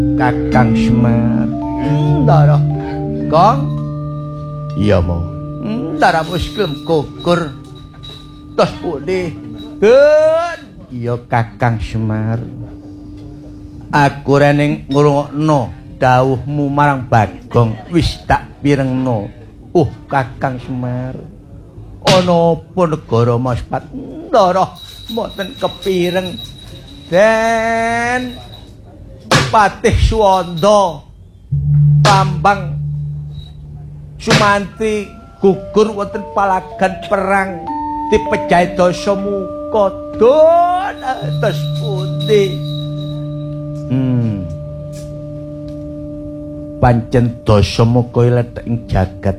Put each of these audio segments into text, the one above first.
Kakang Semar. Ndara. Kong. Iya mau. Ndara wis gelem gugur. Tos pundi? Den. Iya Kakang Semar. Aku rening ngrungokno dawuhmu marang Bagong wis tak pirengno. Kakang Semar. Ana apa negara Maspat? Ndara mboten kepireng. Den Patih Suwanda Bambang Sumantri gugur wonten palagan perang dipejahi Dasamuka. Don atus pundi? Pancen Dasamuka letek ing jagat.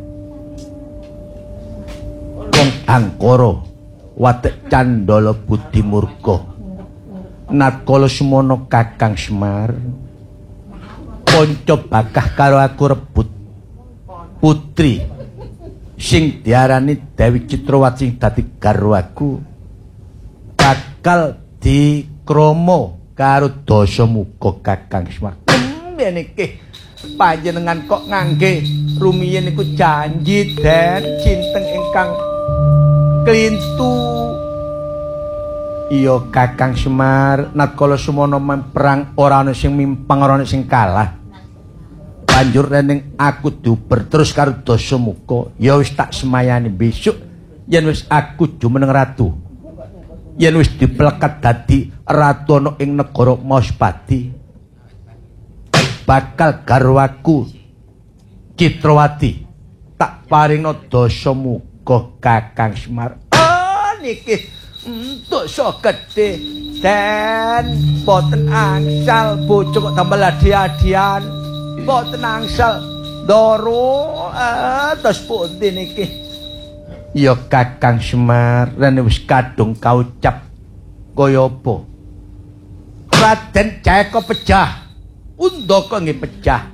Wong angkara watek candala budi murka. Natkala semono Kakang Semar kanca bakah karo aku rebut putri sing diarani Dewi Citrawati sing dadi garwaku bakal dikrama karo Dasamuka. Kakang Semar yen iki panjenengan kok ngangge rumiyin iku janji Den cinteng ingkang klintu. Iya Kakang Semar, natkala semono perang ora ana sing mimpang ora ana sing kalah. Banjur rening aku diuber terus karo Dasamuka. Ya wis tak semayani besok yen wis aku jumeneng ratu. Yen wis diplekat dadi ratu ana ing negara Maspati. Bakal garwaku Citrawati tak paringna Dasamuka. Kakang Semar. Niki entuk sok gedhe Den boten angsal bojo kok tambah adi-adian boten angsal ndoro terus pundi niki. Ya Kakang Semar rene wis kadung kaucap kaya apa Raden Jayaka pejah Undaka nggih pejah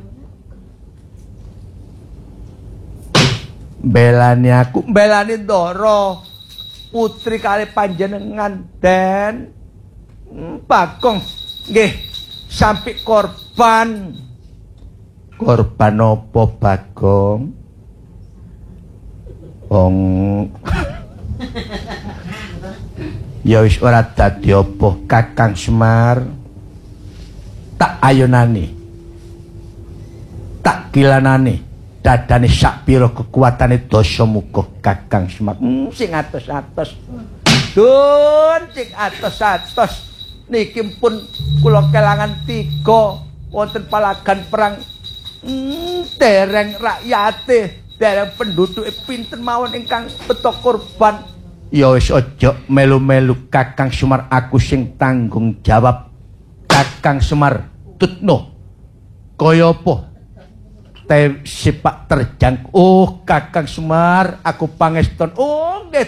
belani aku belani ndara putri kali panjenengan Den Bagong nggih sampai korban. Korban apa Bagong? Wong ya wis ora dadi apa Kakang Semar. Tak ayunani tak kilanani dadane sak pira kekuatane Dasamuka. Kakang Semar sing atos-atos. Dun sing atos-atos niki pun kula kelangan 3 wonten palagan perang. Dereng rakyate, dereng penduduke pinten mawon ingkang beto korban. Ya wis aja melu-melu Kakang Semar, aku sing tanggung jawab. Kakang Semar tutno kaya apa sipak terjang. Kakang Semar aku pangeston. Nggih